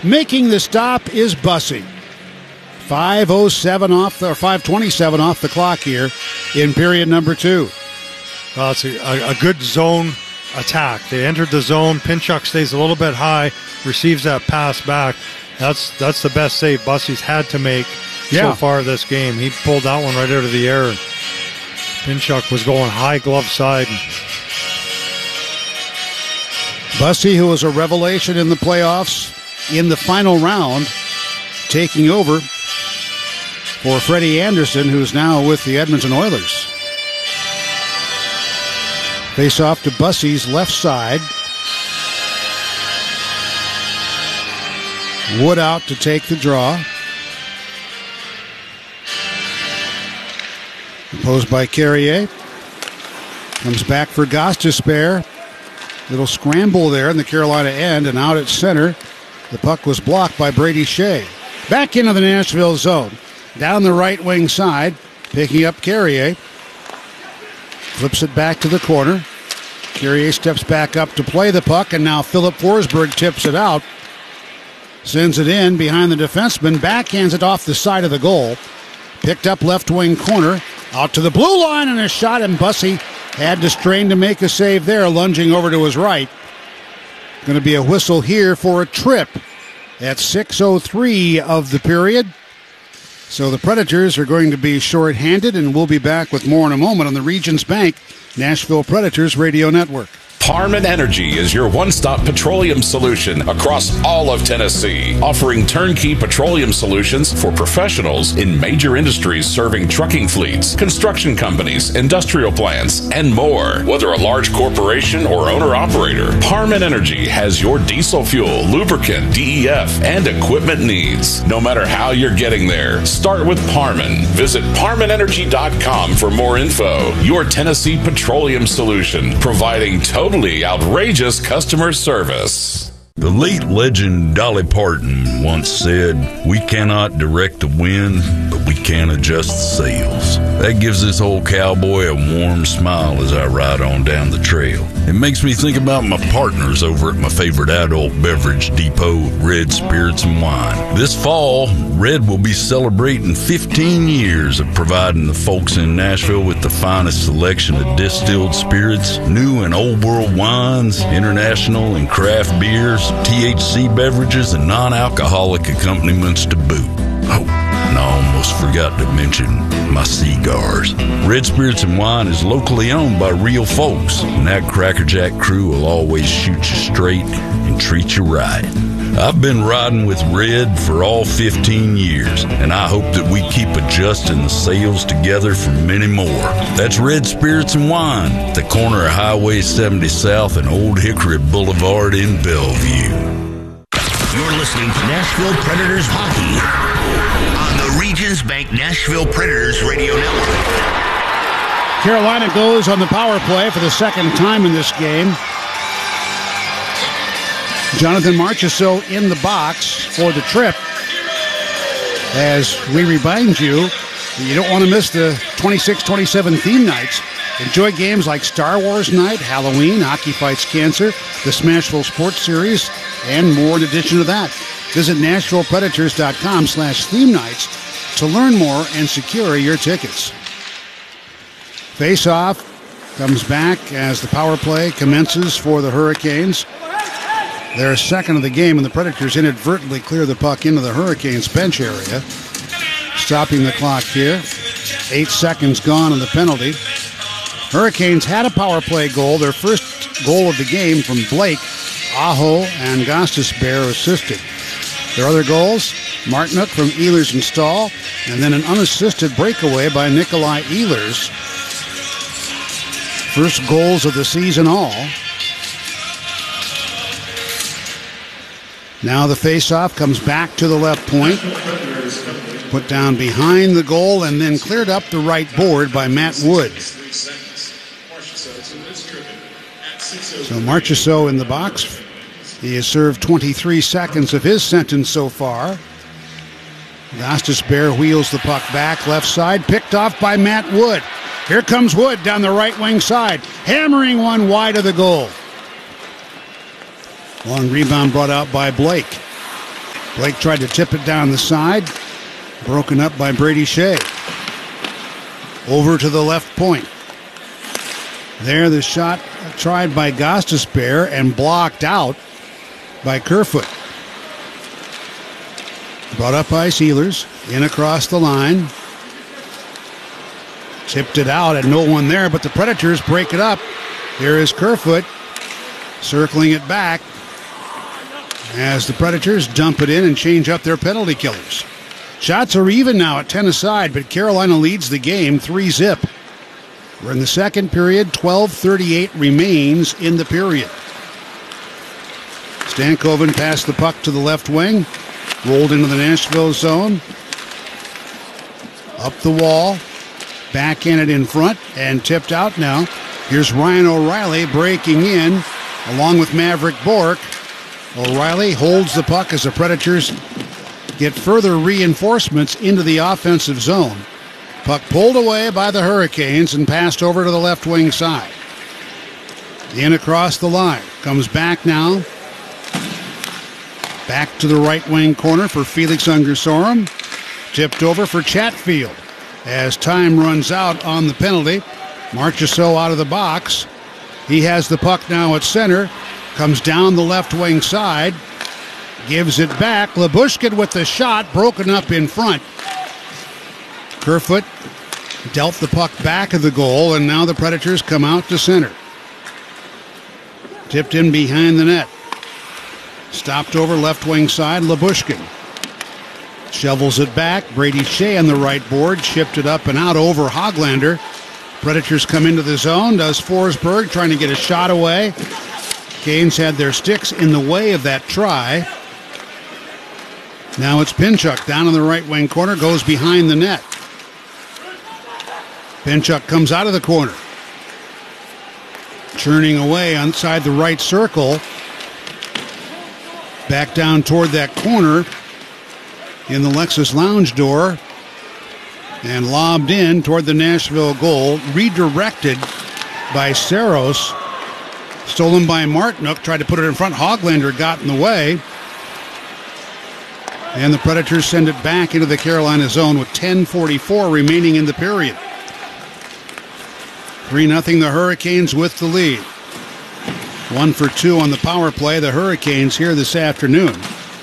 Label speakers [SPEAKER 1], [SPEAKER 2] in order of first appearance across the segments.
[SPEAKER 1] Making the stop is Bussey. 5:27 off the clock here in period number 2.
[SPEAKER 2] Well, it's a good zone attack. They entered the zone. Pinchuk stays a little bit high, receives that pass back. That's the best save Bussey's had to make so far this game. He pulled that one right out of the air. Pinchuk was going high glove side.
[SPEAKER 1] Bussey, who was a revelation in the playoffs in the final round, taking over for Freddie Anderson, who's now with the Edmonton Oilers. Face off to Bussey's left side. Wood out to take the draw. Opposed by Carrier. Comes back for Gostisbehere. Little scramble there in the Carolina end, and out at center. The puck was blocked by Brady Shea. Back into the Nashville zone. Down the right wing side, picking up Carrier. Flips it back to the corner. Carrier steps back up to play the puck, and now Philip Forsberg tips it out. Sends it in behind the defenseman. Backhands it off the side of the goal. Picked up left wing corner. Out to the blue line, and a shot, and Bussey had to strain to make a save there, lunging over to his right. Going to be a whistle here for a trip at 6:03 of the period. So the Predators are going to be shorthanded, and we'll be back with more in a moment on the Regions Bank Nashville Predators Radio Network.
[SPEAKER 3] Parman Energy is your one-stop petroleum solution across all of Tennessee, offering turnkey petroleum solutions for professionals in major industries serving trucking fleets, construction companies, industrial plants, and more. Whether a large corporation or owner-operator, Parman Energy has your diesel fuel, lubricant, DEF, and equipment needs. No matter how you're getting there, start with Parman. Visit ParmanEnergy.com for more info. Your Tennessee petroleum solution, providing total outrageous customer service.
[SPEAKER 4] The late legend Dolly Parton once said, "We cannot direct the wind, but we can adjust the sails." That gives this old cowboy a warm smile as I ride on down the trail. It makes me think about my partners over at my favorite adult beverage depot, Red Spirits and Wine. This fall, Red will be celebrating 15 years of providing the folks in Nashville with the finest selection of distilled spirits, new and old world wines, international and craft beers, THC beverages, and non-alcoholic accompaniments to boot. Oh, and I almost forgot to mention my cigars. Red Spirits and Wine is locally owned by real folks, and that Crackerjack crew will always shoot you straight and treat you right. I've been riding with Red for all 15 years, and I hope that we keep adjusting the sails together for many more. That's Red Spirits and Wine, at the corner of Highway 70 South and Old Hickory Boulevard in Bellevue.
[SPEAKER 5] You're listening to Nashville Predators Hockey on the Regions Bank Nashville Predators Radio Network.
[SPEAKER 1] Carolina goes on the power play for the second time in this game. Jonathan Marchessault in the box for the trip. As we remind you, you don't want to miss the 26-27 theme nights. Enjoy games like Star Wars Night, Halloween, Hockey Fights Cancer, the Smashville Sports Series, and more in addition to that. Visit NashvillePredators.com/theme nights to learn more and secure your tickets. Face-off comes back as the power play commences for the Hurricanes. Their second of the game, and the Predators inadvertently clear the puck into the Hurricanes' bench area. Stopping the clock here. 8 seconds gone on the penalty. Hurricanes had a power play goal, their first goal of the game from Blake. Aho and Gostisbehere assisted. Their other goals, Martinook from Ehlers and Stahl, and then an unassisted breakaway by Nikolai Ehlers. First goals of the season all. Now the faceoff comes back to the left point. Put down behind the goal and then cleared up the right board by Matt Wood. So Marchessault in the box. He has served 23 seconds of his sentence so far. Gostisbehere wheels the puck back, left side, picked off by Matt Wood. Here comes Wood down the right wing side, hammering one wide of the goal. Long rebound brought out by Blake. Blake tried to tip it down the side. Broken up by Brady Shea. Over to the left point. There, the shot tried by Gostisbehere and blocked out by Kerfoot. Brought up by Sealers. In across the line. Tipped it out and no one there, but the Predators break it up. Here is Kerfoot circling it back as the Predators dump it in and change up their penalty killers. Shots are even now at 10 aside, but Carolina leads the game 3-0. We're in the second period. 12:38 remains in the period. Stankoven passed the puck to the left wing. Rolled into the Nashville zone. Up the wall. Backhanded in front and tipped out now. Here's Ryan O'Reilly breaking in along with Maverick Bourque. O'Reilly holds the puck as the Predators get further reinforcements into the offensive zone. Puck pulled away by the Hurricanes and passed over to the left wing side. In across the line. Comes back now. Back to the right wing corner for Felix Ungersorum. Tipped over for Chatfield. As time runs out on the penalty, Marchessault out of the box. He has the puck now at center. Comes down the left wing side. Gives it back. Lyubushkin with the shot. Broken up in front. Kerfoot dealt the puck back of the goal, and now the Predators come out to center. Tipped in behind the net. Stopped over left wing side. Lyubushkin. Shovels it back. Brady Shea on the right board. Chipped it up and out over Hoglander. Predators come into the zone. Does Forsberg trying to get a shot away. Canes had their sticks in the way of that try. Now it's Pinchuk down in the right wing corner. Goes behind the net. Pinchuk comes out of the corner. Churning away inside the right circle. Back down toward that corner. In the Lexus Lounge door and lobbed in toward the Nashville goal, redirected by Saros, stolen by Martinook, tried to put it in front. Hoglander got in the way, and the Predators send it back into the Carolina zone with 10:44 remaining in the period. 3-0 the Hurricanes with the lead. 1 for 2 on the power play. The Hurricanes here this afternoon.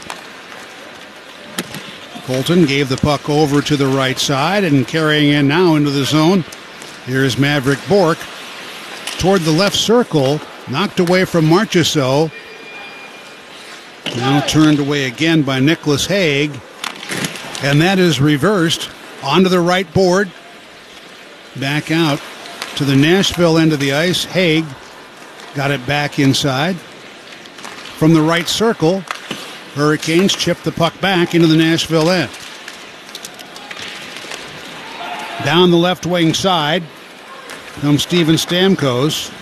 [SPEAKER 1] Colton gave the puck over to the right side and carrying in now into the zone. Here's Maverick Bourque toward the left circle, knocked away from Marchessault. Now turned away again by Nicholas Hague. And that is reversed onto the right board. Back out to the Nashville end of the ice. Hague got it back inside. From the right circle, Hurricanes chip the puck back into the Nashville end. Down the left wing side comes Steven Stamkos.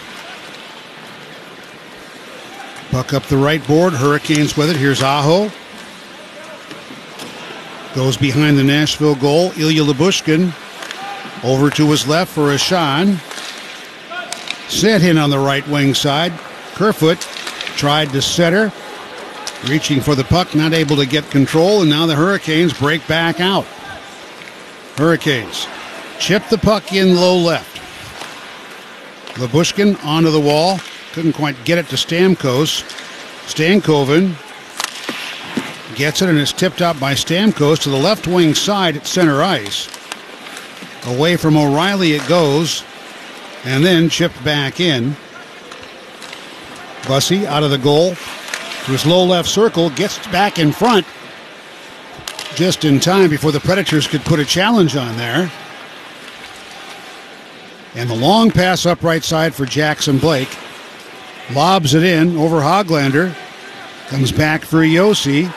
[SPEAKER 1] Puck up the right board. Hurricanes with it. Here's Aho. Goes behind the Nashville goal. Ilya Lyubushkin over to his left for Ashan. Sent in on the right wing side. Kerfoot tried to center. Reaching for the puck, not able to get control, and now the Hurricanes break back out. Hurricanes chip the puck in low left. Lyubushkin onto the wall. Couldn't quite get it to Stamkos. Stankoven gets it, and it's tipped out by Stamkos to the left wing side at center ice. Away from O'Reilly it goes, and then chipped back in. Bussey out of the goal. To his low left circle, gets back in front just in time before the Predators could put a challenge on there. And the long pass up right side for Jackson Blake. Lobs it in over Hoglander. Comes back for Josi.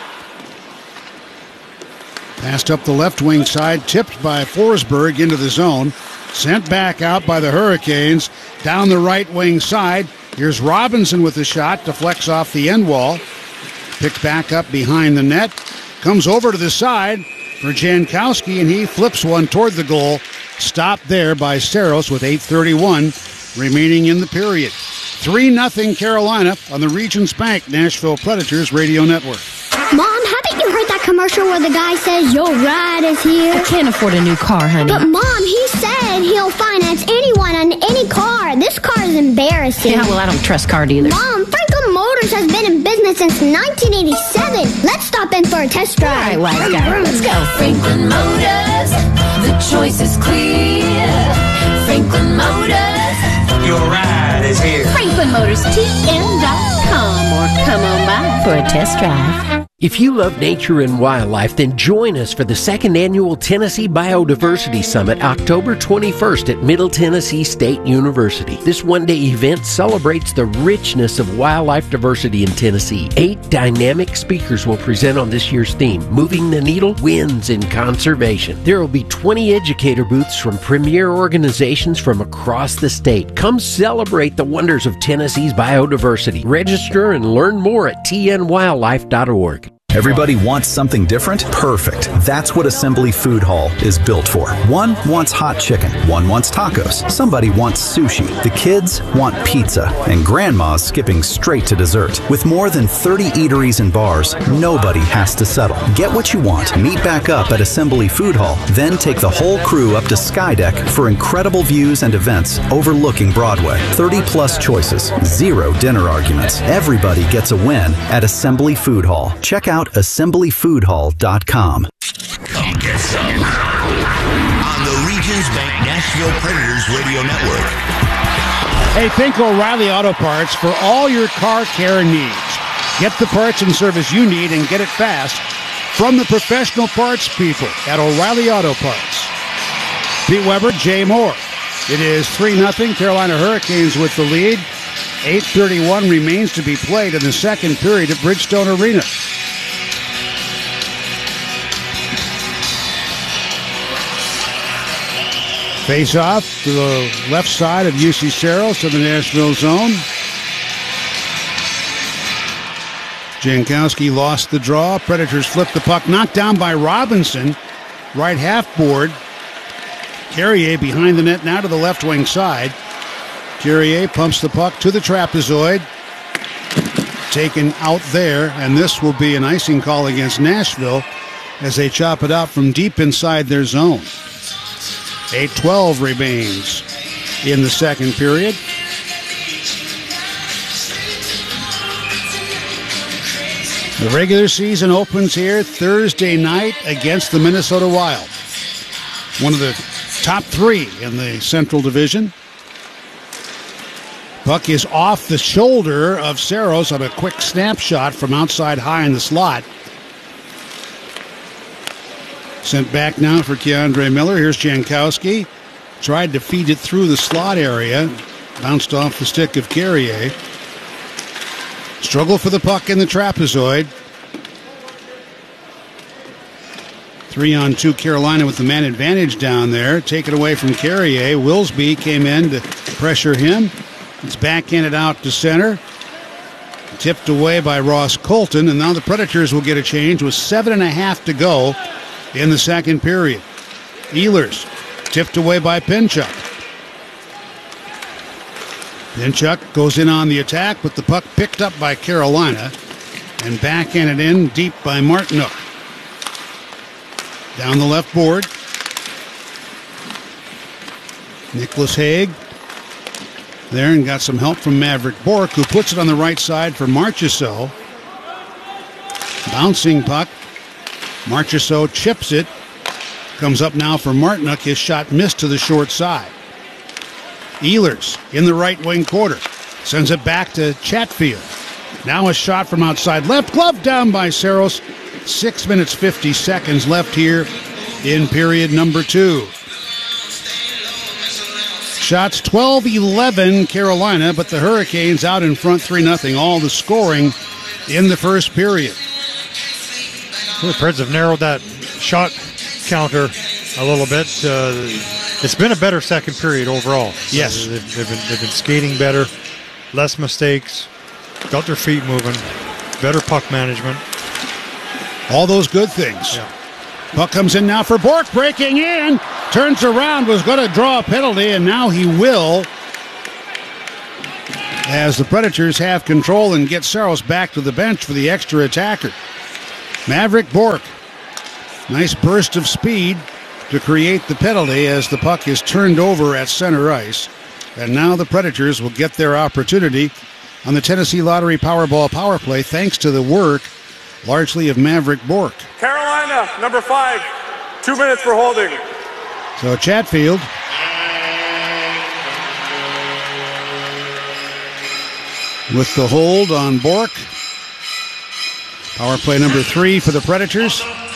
[SPEAKER 1] Passed up the left wing side, tipped by Forsberg into the zone. Sent back out by the Hurricanes. Down the right wing side. Here's Robinson with the shot, deflects off the end wall. Picked back up behind the net. Comes over to the side for Jankowski, and he flips one toward the goal. Stopped there by Saros with 8:31 remaining in the period. 3-0 Carolina on the Regions Bank Nashville Predators Radio Network.
[SPEAKER 6] Mom, how did you hurt commercial where the guy says your ride is here?
[SPEAKER 7] I can't afford a new car, honey.
[SPEAKER 6] But, Mom, he said he'll finance anyone on any car. This car is embarrassing.
[SPEAKER 7] Yeah, well, I don't trust car dealers.
[SPEAKER 6] Mom, Franklin Motors has been in business since 1987. Let's stop in for a test drive.
[SPEAKER 7] All right, wise guy. Let's go.
[SPEAKER 8] Franklin Motors, the choice is clear. Franklin Motors,
[SPEAKER 9] your ride is here.
[SPEAKER 7] FranklinMotorsTN.com or come on by for a test drive.
[SPEAKER 10] If you love nature and wildlife, then join us for the second annual Tennessee Biodiversity Summit, October 21st at Middle Tennessee State University. This one-day event celebrates the richness of wildlife diversity in Tennessee. 8 dynamic speakers will present on this year's theme, Moving the Needle, Wins in Conservation. There will be 20 educator booths from premier organizations from across the state. Come celebrate the wonders of Tennessee's biodiversity. Register and learn more at tnwildlife.org.
[SPEAKER 11] Everybody wants something different? Perfect. That's what Assembly Food Hall is built for. One wants hot chicken. One wants tacos. Somebody wants sushi. The kids want pizza. And Grandma's skipping straight to dessert. With more than 30 eateries and bars, nobody has to settle. Get what you want. Meet back up at Assembly Food Hall. Then take the whole crew up to Skydeck for incredible views and events overlooking Broadway. 30-plus choices. 0 dinner arguments. Everybody gets a win at Assembly Food Hall. Check out assemblyfoodhall.com.
[SPEAKER 5] Come get some on the Regions Bank Nashville Predators Radio Network.
[SPEAKER 1] Hey, think O'Reilly Auto Parts for all your car care needs. Get the parts and service you need and get it fast from the professional parts people at O'Reilly Auto Parts. Pete Weber, Jay Moore. It is 3-0 Carolina Hurricanes with the lead. 8:31 remains to be played in the second period at Bridgestone Arena. Face off to the left side of UC Saros to the Nashville zone. Jankowski lost the draw. Predators flipped the puck. Knocked down by Robinson. Right half board. Carrier behind the net now to the left wing side. Carrier pumps the puck to the trapezoid. Taken out there, and this will be an icing call against Nashville as they chop it out from deep inside their zone. 8:12 remains in the second period. The regular season opens here Thursday night against the Minnesota Wild. One of the top 3 in the Central Division. Puck is off the shoulder of Saros on a quick snapshot from outside high in the slot. Sent back now for Keandre Miller. Here's Jankowski. Tried to feed it through the slot area. Bounced off the stick of Carrier. Struggle for the puck in the trapezoid. 3-on-2 Carolina with the man advantage down there. Taken away from Carrier. Wilsby came in to pressure him. It's backhanded out to center. Tipped away by Ross Colton. And now the Predators will get a change with 7.5 to go in the second period. Ehlers tipped away by Pinchuk. Pinchuk goes in on the attack, but the puck picked up by Carolina and backhanded in deep by Martinook. Down the left board. Nicholas Haig there and got some help from Maverick Bourque, who puts it on the right side for Marchessault. Bouncing puck. Marchessault chips it. Comes up now for Martinook. His shot missed to the short side. Ehlers in the right wing quarter. Sends it back to Chatfield. Now a shot from outside left. Glove down by Saros. 6 minutes 50 seconds left here in period number 2. Shots 12-11 Carolina, but the Hurricanes out in front 3-0. All the scoring in the first period.
[SPEAKER 2] The Preds have narrowed that shot counter a little bit. It's been a better second period overall.
[SPEAKER 1] Yes.
[SPEAKER 2] They've been skating better, less mistakes, got their feet moving, better puck management.
[SPEAKER 1] All those good things.
[SPEAKER 2] Yeah.
[SPEAKER 1] Puck comes in now for Bourque, breaking in, turns around, was going to draw a penalty, and now he will, as the Predators have control and get Saros back to the bench for the extra attacker. Maverick Bourque Nice burst of speed to create the penalty as the puck is turned over at center ice. And now the Predators will get their opportunity on the Tennessee Lottery Powerball power play thanks to the work largely of Maverick Bourque.
[SPEAKER 12] Carolina, number 5, 2 minutes for holding.
[SPEAKER 1] So Chatfield with the hold on Bourque. Power play number 3 for the Predators.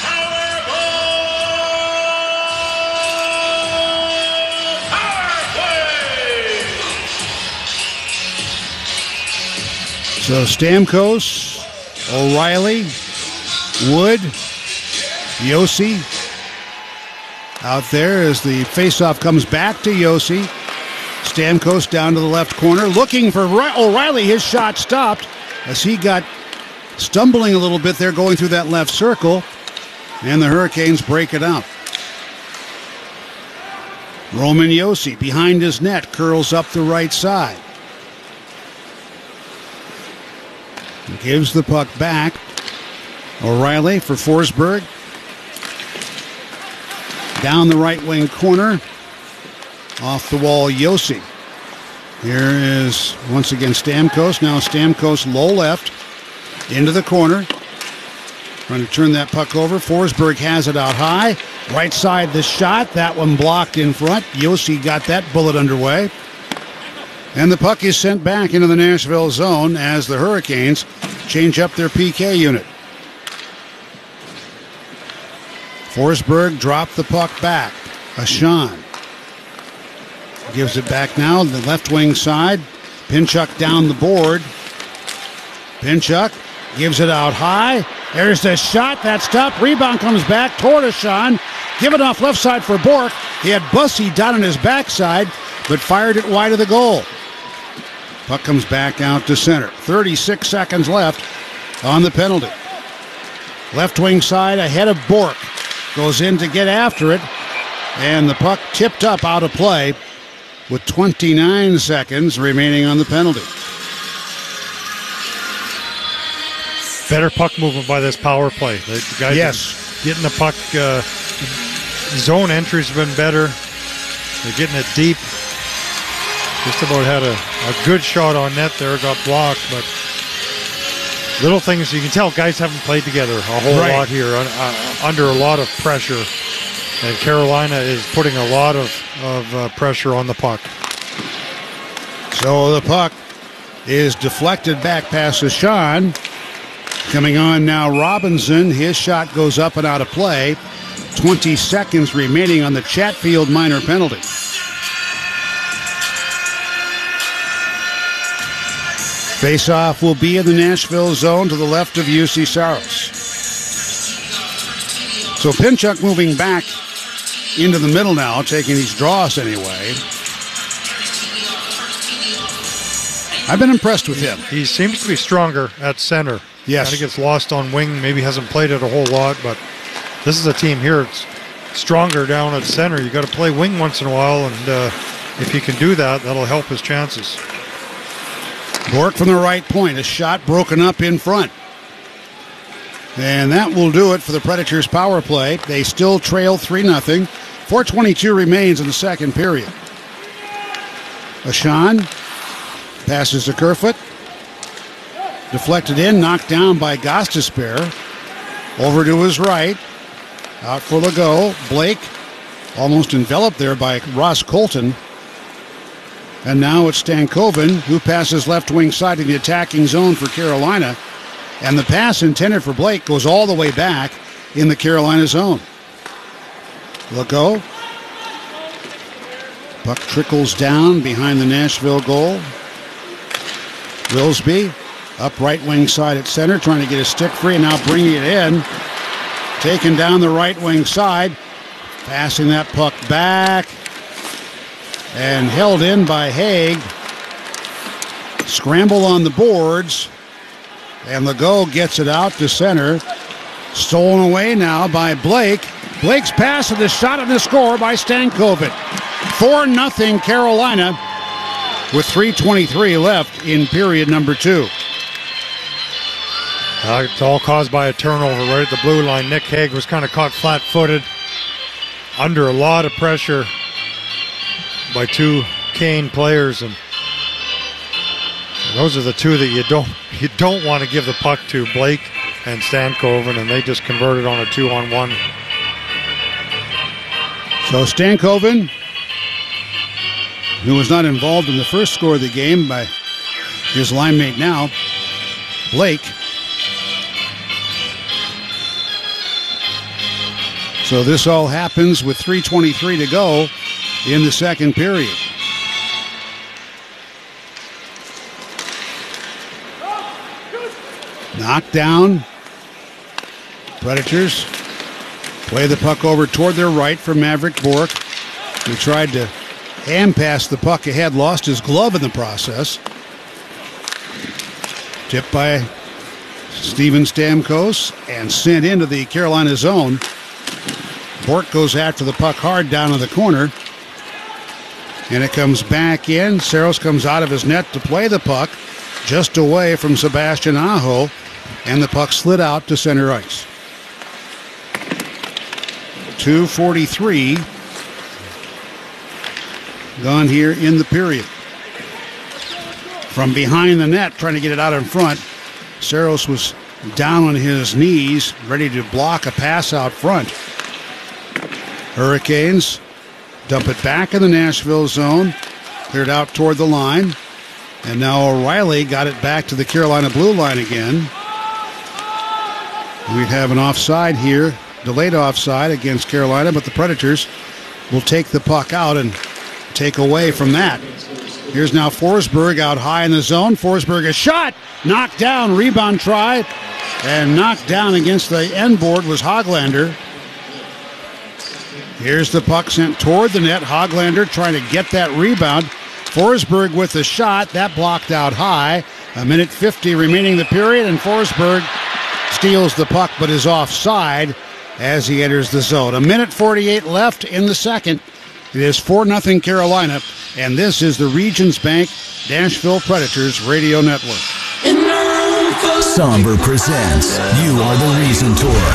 [SPEAKER 1] So Stamkos, O'Reilly, Wood, Josi out there as the faceoff comes back to Josi. Stamkos down to the left corner looking for O'Reilly. His shot stopped as he got stumbling a little bit there going through that left circle, and the Hurricanes break it out. Roman Josi behind his net curls up the right side. Gives the puck back. O'Reilly for Forsberg. Down the right wing corner. Off the wall, Josi. Here is once again Stamkos. Now Stamkos low left. Into the corner. Trying to turn that puck over. Forsberg has it out high. Right side the shot. That one blocked in front. Josi got that bullet underway. And the puck is sent back into the Nashville zone as the Hurricanes change up their PK unit. Forsberg dropped the puck back. Ashan gives it back now the left wing side. Pinchuk down the board. Pinchuk gives it out high. There's the shot. That's stopped. Rebound comes back toward Ashan. Given off left side for Bourque. He had Bussey down on his backside, but fired it wide of the goal. Puck comes back out to center. 36 seconds left on the penalty. Left wing side ahead of Bourque. Goes in to get after it. And the puck tipped up out of play with 29 seconds remaining on the penalty.
[SPEAKER 2] Better puck movement by this power play. The guys getting the puck. Zone entry's been better. They're getting it deep. Just about had a good shot on net there, got blocked, but little things you can tell guys haven't played together a whole lot here under a lot of pressure, and Carolina is putting a lot of pressure on the puck.
[SPEAKER 1] So the puck is deflected back past Ashan. Coming on now, Robinson. His shot goes up and out of play. 20 seconds remaining on the Chatfield minor penalty. Face-off will be in the Nashville zone to the left of UC Saros. So Pinchuk moving back into the middle now, taking these draws anyway. I've been impressed with him.
[SPEAKER 2] He seems to be stronger at center.
[SPEAKER 1] Yes.
[SPEAKER 2] Kind of gets lost on wing, maybe hasn't played it a whole lot, but this is a team here that's stronger down at center. You got to play wing once in a while, and if he can do that, that'll help his chances.
[SPEAKER 1] Bourque from the right point. A shot broken up in front. And that will do it for the Predators' power play. They still trail 3-0. 4:22 remains in the second period. Ashan passes to Kerfoot. Deflected in, knocked down by Gostisbehere. Over to his right. Out for the goal. Blake almost enveloped there by Ross Colton. And now it's Stankoven who passes left wing side in the attacking zone for Carolina. And the pass intended for Blake goes all the way back in the Carolina zone. Legault. Puck trickles down behind the Nashville goal. Wilsby up right wing side at center, trying to get his stick free and now bringing it in. Taken down the right wing side. Passing that puck back. And held in by Haig. Scramble on the boards. And Legault gets it out to center. Stolen away now by Blake. Blake's pass and the shot and the score by Stankoven. 4-0 Carolina with 3:23 left in period number 2.
[SPEAKER 2] It's all caused by a turnover right at the blue line. Nick Hague was kind of caught flat-footed under a lot of pressure by two Kane players, and those are the two that you don't want to give the puck to, Blake and Stankoven, and they just converted on a 2-on-1.
[SPEAKER 1] So Stankoven, who was not involved in the first score of the game by his line mate now, Blake. So this all happens with 3:23 to go in the second period. Knocked down. Predators play the puck over toward their right for Maverick Bourque. He tried to hand pass the puck ahead, lost his glove in the process. Tipped by Steven Stamkos and sent into the Carolina zone. Bourque goes after the puck hard down in the corner. And it comes back in. Saros comes out of his net to play the puck just away from Sebastian Aho. And the puck slid out to center ice. 2:43 gone here in the period. From behind the net, trying to get it out in front, Saros was down on his knees, ready to block a pass out front. Hurricanes dump it back in the Nashville zone, cleared out toward the line, and now O'Reilly got it back to the Carolina blue line again. We have an offside here, delayed offside against Carolina, but the Predators will take the puck out and take away from that. Here's now Forsberg out high in the zone. Forsberg, a shot, knocked down, rebound try, and knocked down against the end board was Hoglander. Here's the puck sent toward the net. Hoglander trying to get that rebound. Forsberg with the shot, that blocked out high. 1:50 remaining in the period, and Forsberg steals the puck but is offside as he enters the zone. 1:48 left in the second. It is 4-0 Carolina, and this is the Regions Bank Nashville Predators Radio Network.
[SPEAKER 13] Somber presents You Are the Reason Tour.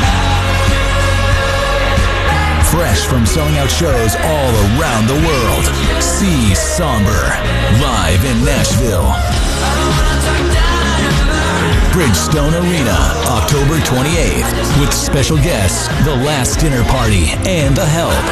[SPEAKER 13] Fresh from selling out shows all around the world. See Somber live in Nashville. Bridgestone Arena, October 28th, with special guests, The Last Dinner Party, and The Help.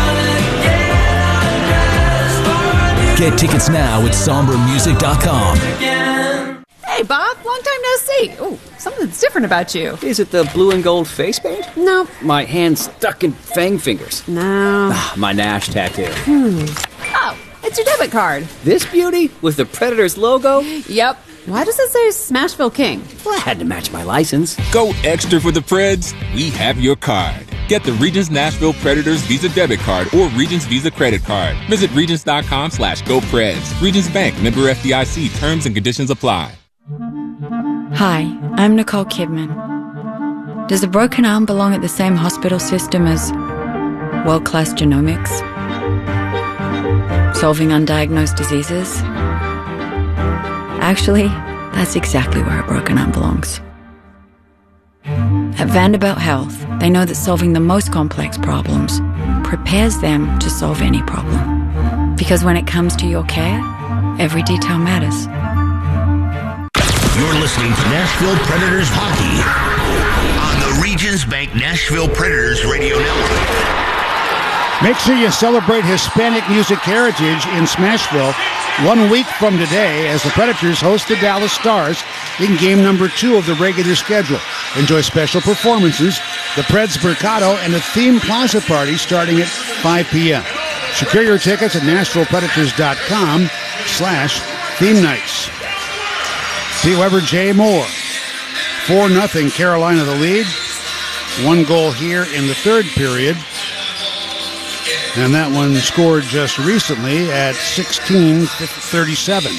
[SPEAKER 13] Get tickets now at sombermusic.com.
[SPEAKER 14] Hey, Bob, long time no see. Ooh, something's different about you.
[SPEAKER 15] Is it the blue and gold face paint?
[SPEAKER 14] No.
[SPEAKER 15] My hand stuck in fang fingers.
[SPEAKER 14] No.
[SPEAKER 15] My Nash tattoo.
[SPEAKER 14] Oh, it's your debit card.
[SPEAKER 15] This beauty with the Predators logo?
[SPEAKER 14] Yep. Why does it say Smashville King?
[SPEAKER 15] Well, I had to match my license.
[SPEAKER 16] Go extra for the Preds. We have your card. Get the Regions Nashville Predators Visa Debit Card or Regions Visa Credit Card. Visit Regions.com/GoPreds. Regions Bank, member FDIC. Terms and conditions apply.
[SPEAKER 17] Hi, I'm Nicole Kidman. Does a broken arm belong at the same hospital system as world-class genomics? Solving undiagnosed diseases? Actually, that's exactly where a broken arm belongs. At Vanderbilt Health, they know that solving the most complex problems prepares them to solve any problem. Because when it comes to your care, every detail matters.
[SPEAKER 5] You're listening to Nashville Predators Hockey on the Regions Bank Nashville Predators Radio Network.
[SPEAKER 1] Make sure you celebrate Hispanic music heritage in Smashville 1 week from today as the Predators host the Dallas Stars in game number 2 of the regular schedule. Enjoy special performances, the Preds Mercado, and a themed plaza party starting at 5 p.m. Secure your tickets at NashvillePredators.com/theme nights. See Weber J. Moore. 4-0 Carolina the lead. 1 goal here in the third period. And that one scored just recently at 16:37.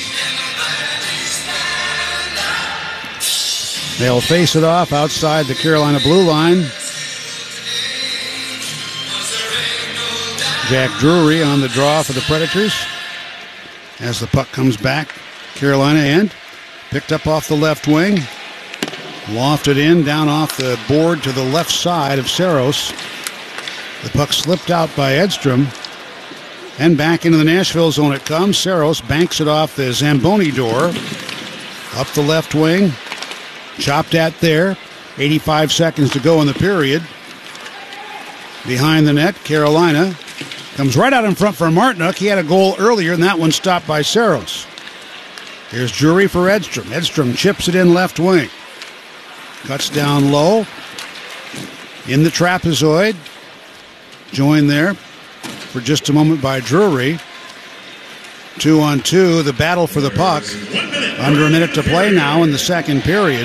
[SPEAKER 1] They'll face it off outside the Carolina blue line. Jack Drury on the draw for the Predators. As the puck comes back, Carolina end. Picked up off the left wing. Lofted in, down off the board to the left side of Saros. The puck slipped out by Edstrom. And back into the Nashville zone it comes. Saros banks it off the Zamboni door. Up the left wing. Chopped at there. 85 seconds to go in the period. Behind the net, Carolina comes right out in front for Martinook. He had a goal earlier, and that one stopped by Saros. Here's Drury for Edstrom. Edstrom chips it in left wing. Cuts down low. In the trapezoid. Joined there for just a moment by Drury. 2-on-2, the battle for the puck. Under a minute to play now in the second period.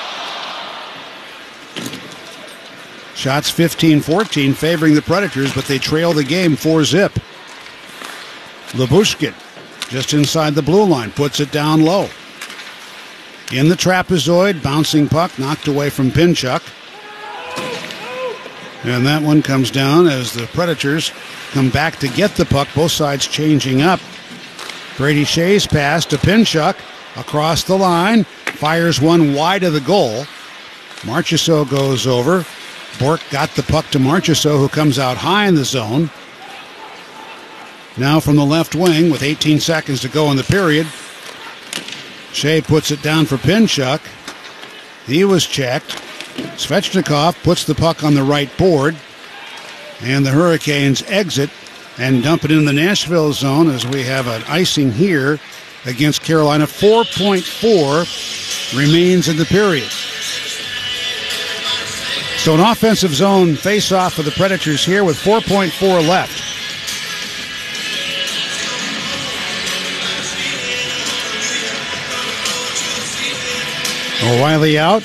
[SPEAKER 1] Shots 15-14 favoring the Predators, but they trail the game 4-zip. Lyubushkin just inside the blue line, puts it down low. In the trapezoid, bouncing puck, knocked away from Pinchuk. And that one comes down as the Predators come back to get the puck, both sides changing up. Brady Shea's pass to Pinchuk, across the line, fires one wide of the goal. Marchessault goes over. Bork got the puck to Marchessault, who comes out high in the zone. Now from the left wing with 18 seconds to go in the period. Shea puts it down for Pinchuk. He was checked. Svechnikov puts the puck on the right board. And the Hurricanes exit and dump it in the Nashville zone as we have an icing here against Carolina. 4.4 remains in the period. So an offensive zone face-off for the Predators here with 4.4 left. O'Reilly out.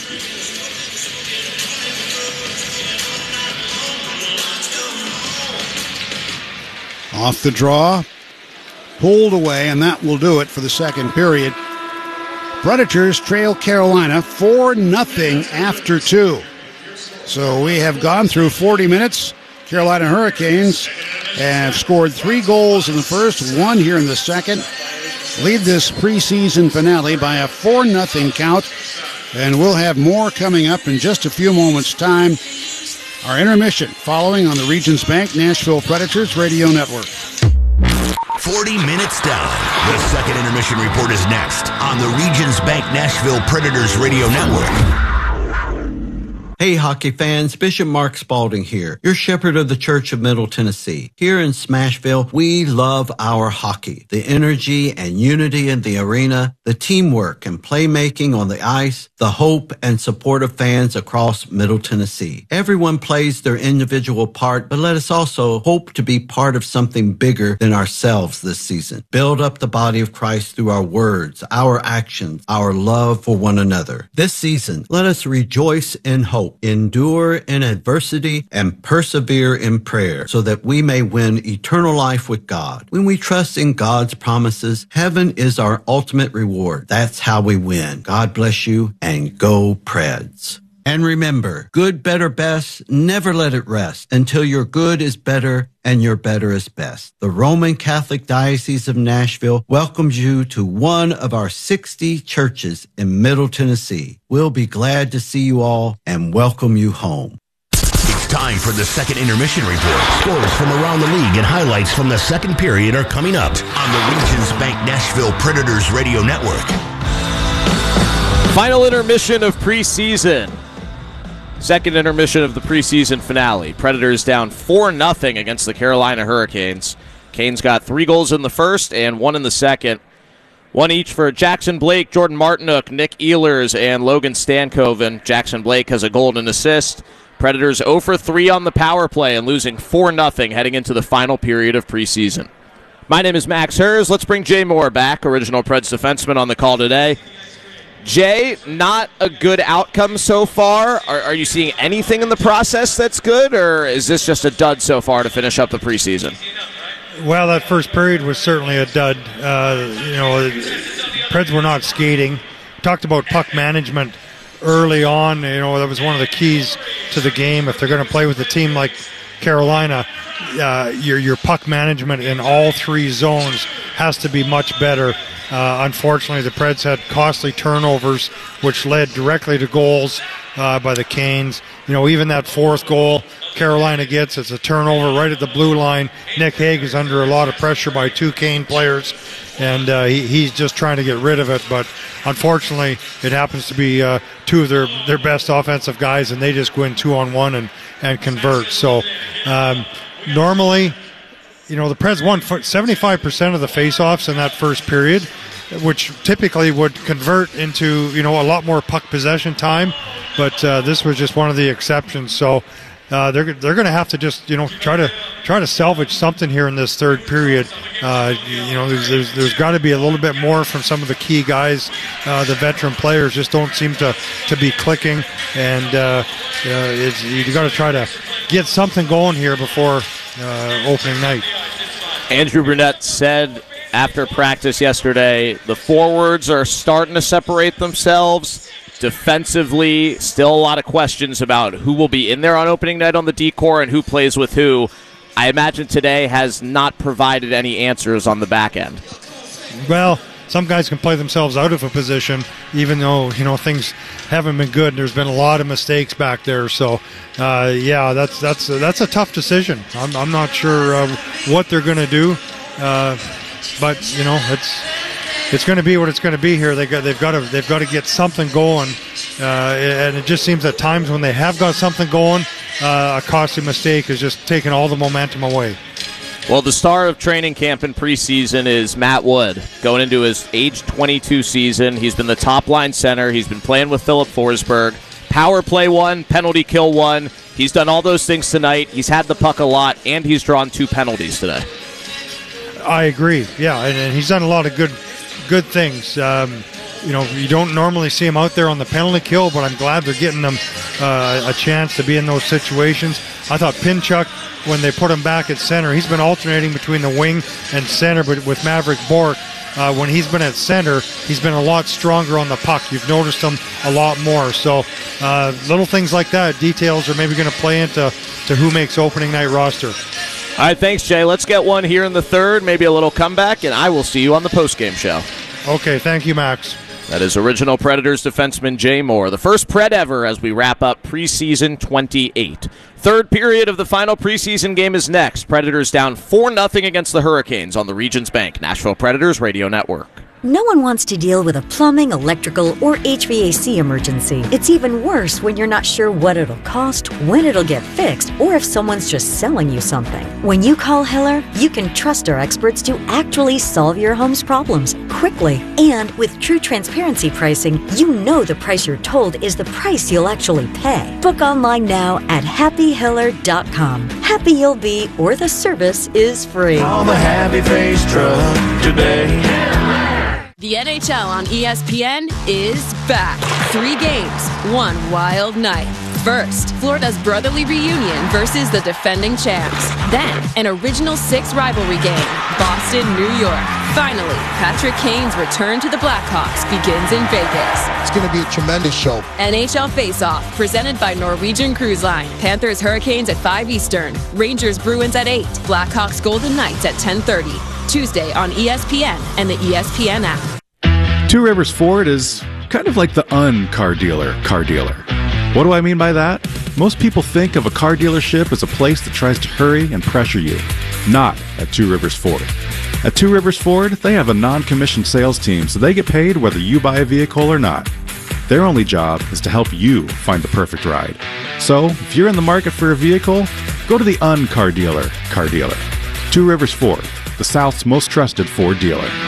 [SPEAKER 1] Off the draw. Pulled away, and that will do it for the second period. Predators trail Carolina 4-0 after 2. So we have gone through 40 minutes. Carolina Hurricanes have scored 3 goals in the first, 1 here in the second. Lead this preseason finale by a 4-0 count. And we'll have more coming up in just a few moments' time. Our intermission following on the Regions Bank Nashville Predators Radio Network.
[SPEAKER 5] 40 minutes down. The second intermission report is next on the Regions Bank Nashville Predators Radio Network.
[SPEAKER 18] Hey, hockey fans, Bishop Mark Spalding here, your shepherd of the Church of Middle Tennessee. Here in Smashville, we love our hockey, the energy and unity in the arena, the teamwork and playmaking on the ice, the hope and support of fans across Middle Tennessee. Everyone plays their individual part, but let us also hope to be part of something bigger than ourselves this season. Build up the body of Christ through our words, our actions, our love for one another. This season, let us rejoice in hope, endure in adversity, and persevere in prayer so that we may win eternal life with God. When we trust in God's promises, heaven is our ultimate reward. That's how we win. God bless you, and go Preds. And remember, good, better, best, never let it rest until your good is better and your better is best. The Roman Catholic Diocese of Nashville welcomes you to one of our 60 churches in Middle Tennessee. We'll be glad to see you all and welcome you home.
[SPEAKER 5] It's time for the second intermission report. Scores from around the league and highlights from the second period are coming up on the Regions Bank Nashville Predators Radio Network.
[SPEAKER 19] Final intermission of preseason. Second intermission of the preseason finale. Predators down 4-0 against the Carolina Hurricanes. Canes got 3 goals in the first and 1 in the second. 1 each for Jackson Blake, Jordan Martinook, Nick Ehlers, and Logan Stankoven. Jackson Blake has a goal and an assist. Predators 0 for 3 on the power play and losing 4-0 heading into the final period of preseason. My name is Max Hers. Let's bring Jay Moore back, original Preds defenseman, on the call today. Jay, not a good outcome so far. Are you seeing anything in the process that's good, or is this just a dud so far to finish up the preseason?
[SPEAKER 2] Well, that first period was certainly a dud. Preds were not skating. Talked about puck management early on. That was one of the keys to the game. If they're going to play with a team like Carolina, your puck management in all three zones has to be much better. Unfortunately, the Preds had costly turnovers, which led directly to goals by the Canes. Even that fourth goal Carolina gets, it's a turnover right at the blue line. Nick Hague is under a lot of pressure by two Cane players, and he's just trying to get rid of it. But unfortunately, it happens to be two of their best offensive guys, and they just go in 2-on-1 and convert. So normally, the Preds won 75% of the faceoffs in that first period, which typically would convert into, a lot more puck possession time. But this was just one of the exceptions. So they're going to have to just, try to salvage something here in this third period. There's got to be a little bit more from some of the key guys. The veteran players just don't seem to be clicking. And you got to try to get something going here before opening night.
[SPEAKER 19] Andrew Brunette said after practice yesterday, the forwards are starting to separate themselves. Defensively, still a lot of questions about who will be in there on opening night on the D-core and who plays with who. I imagine today has not provided any answers on the back end.
[SPEAKER 2] Well, some guys can play themselves out of a position, even though, things haven't been good. There's been a lot of mistakes back there. So, that's a tough decision. I'm not sure what they're going to do. But, it's going to be what it's going to be here. They've got to get something going, and it just seems at times when they have got something going, a costly mistake is just taking all the momentum away.
[SPEAKER 19] Well, the star of training camp in preseason is Matt Wood, going into his age 22 season. He's been the top line center. He's been playing with Philip Forsberg. Power play 1, penalty kill 1. He's done all those things tonight. He's had the puck a lot, and he's drawn 2 penalties today. I
[SPEAKER 2] agree. Yeah, and he's done a lot of good things. You don't normally see him out there on the penalty kill, but I'm glad they're getting him a chance to be in those situations. I thought Pinchuk, when they put him back at center, he's been alternating between the wing and center, but with Maverick Bourque, when he's been at center, he's been a lot stronger on the puck. You've noticed him a lot more. So little things like that, details are maybe going to play into who makes opening night roster.
[SPEAKER 19] All right, thanks, Jay. Let's get one here in the third, maybe a little comeback, and I will see you on the postgame show.
[SPEAKER 2] Okay, thank you, Max.
[SPEAKER 19] That is original Predators defenseman Jay Moore, the first Pred ever as we wrap up preseason 28. Third period of the final preseason game is next. Predators down 4-0 against the Hurricanes on the Regions Bank Nashville Predators Radio Network.
[SPEAKER 20] No one wants to deal with a plumbing, electrical, or HVAC emergency. It's even worse when you're not sure what it'll cost, when it'll get fixed, or if someone's just selling you something. When you call Hiller, you can trust our experts to actually solve your home's problems quickly. And with true transparency pricing, you know the price you're told is the price you'll actually pay. Book online now at happyhiller.com. Happy you'll be, or the service is free.
[SPEAKER 21] Call the Happy Face Truck today.
[SPEAKER 22] The NHL on ESPN is back. 3 games, 1 wild night. First, Florida's brotherly reunion versus the defending champs. Then, an original 6 rivalry game, Boston, New York. Finally, Patrick Kane's return to the Blackhawks begins in Vegas.
[SPEAKER 23] It's going to be a tremendous show.
[SPEAKER 22] NHL Face-Off, presented by Norwegian Cruise Line. Panthers Hurricanes at 5 Eastern. Rangers Bruins at 8. Blackhawks Golden Knights at 10:30. Tuesday on ESPN and the ESPN app.
[SPEAKER 24] Two Rivers Ford is kind of like the car dealer. What do I mean by that? Most people think of a car dealership as a place that tries to hurry and pressure you. Not at Two Rivers Ford. At Two Rivers Ford, they have a non-commissioned sales team, so they get paid whether you buy a vehicle or not. Their only job is to help you find the perfect ride. So, if you're in the market for a vehicle, go to the car dealer. Two Rivers Ford, the South's most trusted Ford dealer.